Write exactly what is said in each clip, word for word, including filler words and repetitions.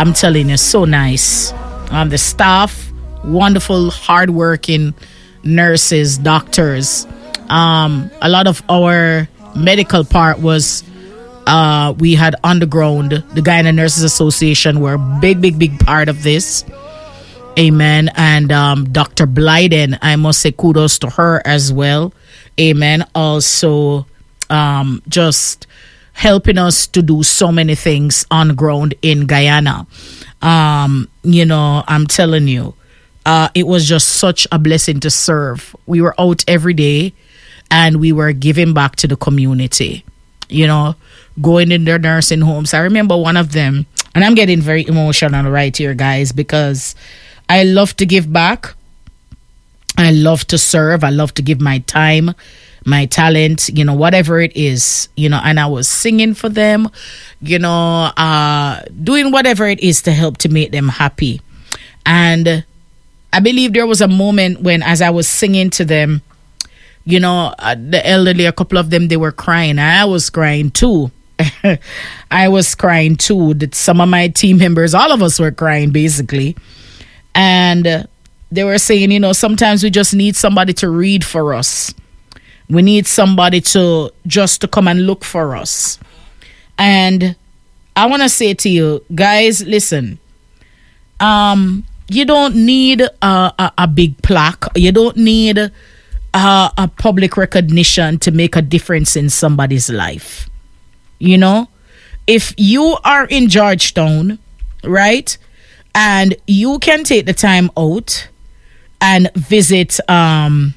I'm telling you, so nice. Um, the staff, wonderful, hardworking nurses, doctors. Um, a lot of our medical part was uh, we had underground. The Guyana Nurses Association were a big, big, big part of this. Amen. And um, Doctor Blyden, I must say kudos to her as well. Amen. Also, um, just helping us to do so many things on ground in Guyana. Um, you know, I'm telling you, uh, it was just such a blessing to serve. We were out every day and we were giving back to the community, you know, going in their nursing homes. I remember one of them, and I'm getting very emotional right here, guys, because I love to give back. I love to serve. I love to give my time, my talent, you know, whatever it is, you know, and I was singing for them, you know, uh, doing whatever it is to help to make them happy. And I believe there was a moment when, as I was singing to them, you know, uh, the elderly, a couple of them, they were crying. I was crying too. I was crying too. That some of my team members, all of us were crying basically. And uh, they were saying, you know, sometimes we just need somebody to read for us. We need somebody to just to come and look for us. And I want to say to you, guys, listen, um, you don't need a, a, a big plaque. You don't need a, a public recognition to make a difference in somebody's life. You know, if you are in Georgetown, right, and you can take the time out and visit um,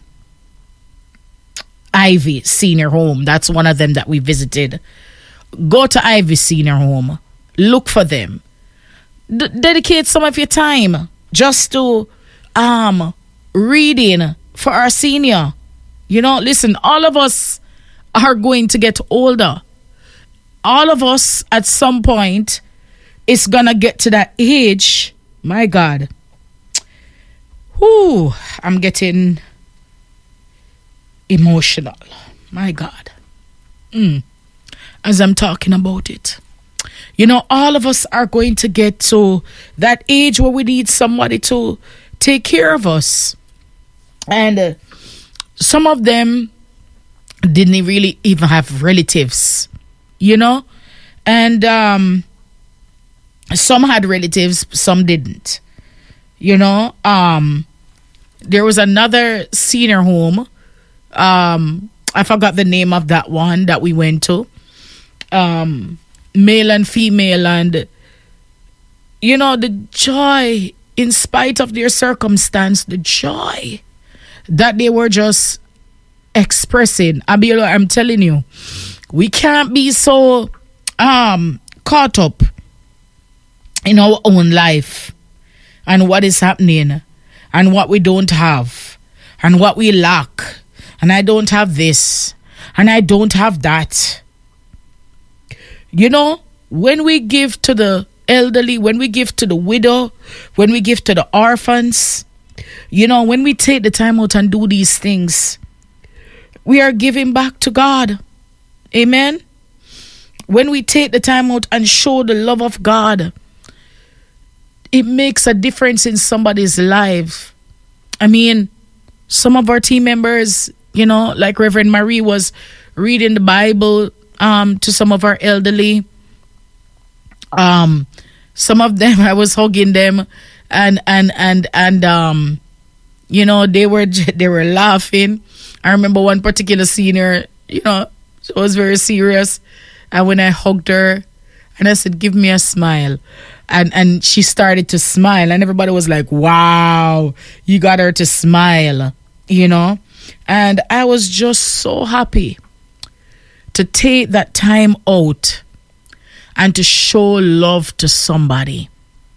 Ivy Senior Home. That's one of them that we visited. Go to Ivy Senior Home. Look for them. D- dedicate some of your time just to um, reading for our senior. You know, listen, all of us are going to get older. All of us at some point is going to get to that age. My God. Whoo, I'm getting emotional. My God. Mm. As I'm talking about it. You know, all of us are going to get to that age where we need somebody to take care of us. And uh, some of them didn't really even have relatives, you know? And um, some had relatives, some didn't. You know, um, there was another senior home. Um, I forgot the name of that one that we went to. Um, male and female, and you know, the joy, in spite of their circumstance, the joy that they were just expressing. Abiola, I'm telling you, we can't be so um caught up in our own life and what is happening and what we don't have and what we lack. And I don't have this and I don't have that. You know, when we give to the elderly, when we give to the widow, when we give to the orphans, you know, when we take the time out and do these things, we are giving back to God. Amen. When we take the time out and show the love of God, it makes a difference in somebody's life. I mean, some of our team members, you know, like Reverend Marie was reading the Bible um, to some of our elderly. Um, some of them, I was hugging them, and and and and um, you know, they were they were laughing. I remember one particular senior, you know, she was very serious, and when I hugged her, and I said, "Give me a smile," and and she started to smile, and everybody was like, "Wow, you got her to smile," you know, and I was just so happy to take that time out and to show love to somebody.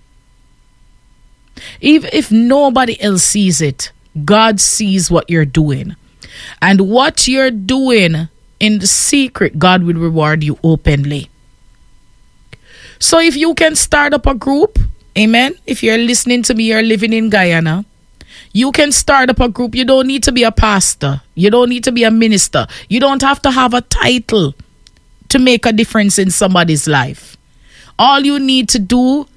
Even if nobody else sees it, God sees what you're doing. And what you're doing in the secret, God will reward you openly. So if you can start up a group, amen, if you're listening to me, you're living in Guyana, you can start up a group. You don't need to be a pastor. You don't need to be a minister. You don't have to have a title to make a difference in somebody's life. All you need to do